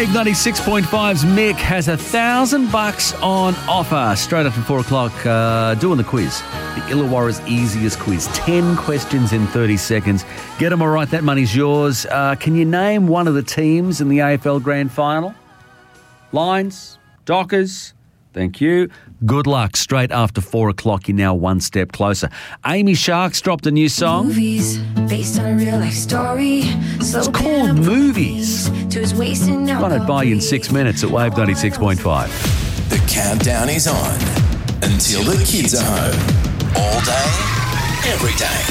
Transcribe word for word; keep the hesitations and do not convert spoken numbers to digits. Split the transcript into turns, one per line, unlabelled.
Wave ninety-six point five's Mick has a thousand bucks on offer. Straight after four o'clock, uh, doing the quiz. The Illawarra's easiest quiz. Ten questions in thirty seconds. Get them all right, that money's yours. Uh, can you name one of the teams in the A F L Grand Final? Lions? Dockers? Thank you. Good luck. Straight after four o'clock, you're now one step closer. Amy Shark's dropped a new song.
Movies based on a real life story.
It's called Movies. Run it by you in six minutes at Wave ninety-six point five.
The countdown is on until the kids are home. All day, every day.